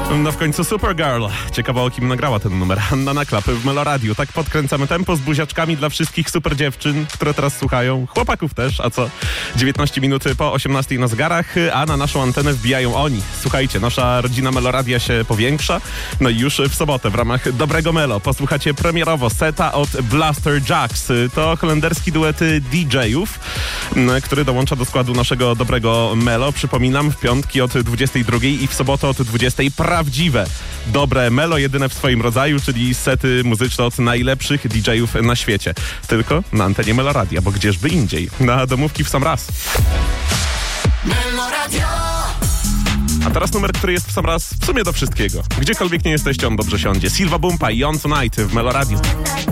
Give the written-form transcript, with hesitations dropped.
No w końcu Supergirl. Ciekawe, o kim nagrała ten numer. Anna na klapy w Meloradiu. Tak podkręcamy tempo z buziaczkami dla wszystkich super dziewczyn, które teraz słuchają. Chłopaków też, a co? 19 minut po 18 na zegarach, a na naszą antenę wbijają oni. Słuchajcie, nasza rodzina Meloradia się powiększa. No i już w sobotę w ramach Dobrego Melo posłuchacie premierowo seta od Blaster Jacks. To holenderski duet DJ-ów, który dołącza do składu naszego Dobrego Melo. Przypominam, w piątki od 22 i w sobotę od 20 prawdziwe Dobre Melo, jedyne w swoim rodzaju, czyli sety muzyczne od najlepszych DJ-ów na świecie. Tylko na antenie Meloradia, bo gdzieżby indziej. Na domówki w sam raz. Meloradio! A teraz numer, który jest w sam raz w sumie do wszystkiego. Gdziekolwiek nie jesteście, on dobrze siądzie. Silva Bumpa i On Tonight w Meloradiu.